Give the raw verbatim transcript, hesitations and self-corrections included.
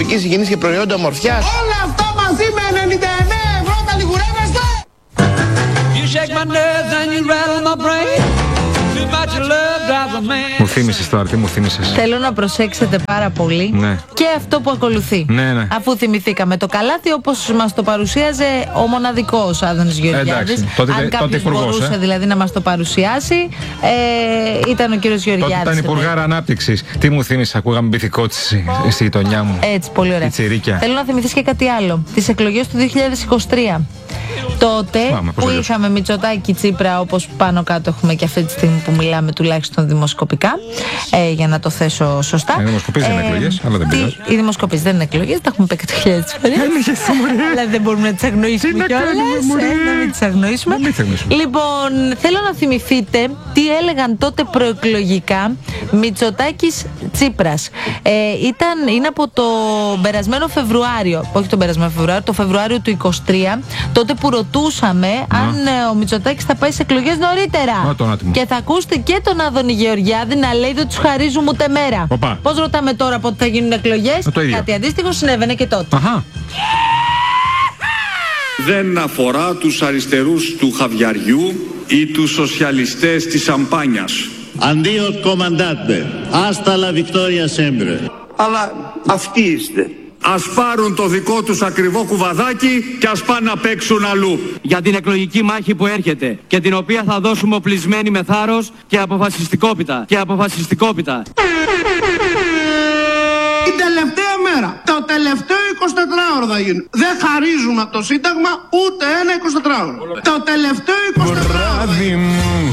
κοσμετική συγγενής και προϊόντα ομορφιάς. Όλα αυτά μαζί με ενενήντα εννέα ευρώ τα λιγουρεύεστε. Μου θύμισες τώρα, τι μου θύμισες? Θέλω να προσέξετε πάρα πολύ, ναι, και αυτό που ακολουθεί. Ναι, ναι. Αφού θυμηθήκαμε το καλάθι όπως μας το παρουσίαζε ο μοναδικός Άδωνης Γεωργιάδης. Τότε, Αν κάποιος τότε μπορούσε ε? δηλαδή να μας το παρουσιάσει, ε, ήταν ο κύριος Γεωργιάδης. Τότε ήταν υπουργάρα ανάπτυξης. Τι μου θύμισε, ακούγαμε μπιθικότσι στη γειτονιά μου. Έτσι, πολύ ωραία. Θέλω να θυμηθείς και κάτι άλλο. Τις εκλογές του δύο χιλιάδες είκοσι τρία. Τότε Πάμε, που αλλιώς. είχαμε Μητσοτάκη, Τσίπρα, όπως πάνω κάτω έχουμε και αυτή τη στιγμή που μιλάμε, τουλάχιστον δημοσκοπικά, ε, για να το θέσω σωστά. Οι δημοσκοπήσεις δεν είναι εκλογές, αλλά δεν πειράζει. Οι δημοσκοπήσεις δεν είναι εκλογές, τα έχουμε πει εκατό χιλιάδες φορές. Αλλά δεν μπορούμε να τις αγνοήσουμε κιόλας. Να μην τις αγνοήσουμε. Λοιπόν, θέλω να θυμηθείτε τι έλεγαν τότε προεκλογικά Μητσοτάκης, Τσίπρας. Ε, ήταν, είναι από το περασμένο Φεβρουάριο, όχι τον περασμένο Φεβρουάριο, το Φεβρουάριο του είκοσι τρία, τότε που ρωτούσαμε να. αν ε, ο Μητσοτάκης θα πάει σε εκλογές νωρίτερα. Να, και θα ακούσετε και τον Άδωνη Γεωργιάδη να λέει δεν τους χαρίζουμε ούτε μέρα. Οπα. Πώς ρωτάμε τώρα πότε θα γίνουν εκλογές? Κάτι αντίστοιχο συνέβαινε και τότε. Αχα. Δεν αφορά τους αριστερούς του Χαβιαριού ή τους σοσιαλιστές της Σαμπάνιας. Αντίο κομμαντάτε, hasta la victoria sempre. Αλλά αυτοί είστε. Ας πάρουν το δικό τους ακριβό κουβαδάκι και ας πάνε να παίξουν αλλού. Για την εκλογική μάχη που έρχεται και την οποία θα δώσουμε οπλισμένοι με θάρρος και αποφασιστικόπιτα. Και αποφασιστικόπιτα. Την τελευταία μέρα, το τελευταίο εικοσιτετράωρο θα γίνει. Δεν χαρίζουμε από το Σύνταγμα ούτε ένα εικοσιτετράωρο. Το τελευταίο εικοσιτετράωρο.